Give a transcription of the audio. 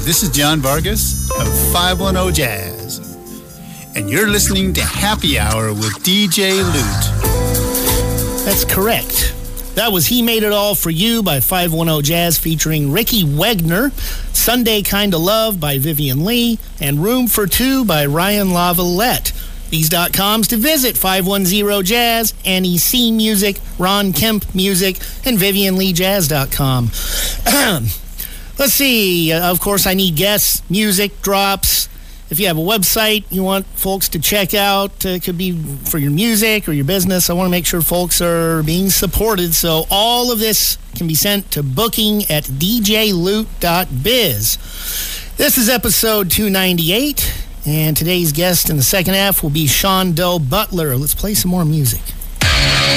this is John Vargas of 510 Jazz, and you're listening to Happy Hour with DJ Lute. That's correct. That was He Made It All For You by 510 Jazz featuring Ricky Wegner, Sunday Kinda Love by Vivian Lee, and Room for Two by Ryan Lavalette. These.coms to visit 510 Jazz, NEC Music, Ron Kemp Music, and VivianLeeJazz.com. Let's see. Of course, I need guests, music, drops. If you have a website you want folks to check out, it could be for your music or your business. I want to make sure folks are being supported. So all of this can be sent to booking@djlute.biz. This is episode 298, and today's guest in the second half will be Sean Doe Butler. Let's play some more music.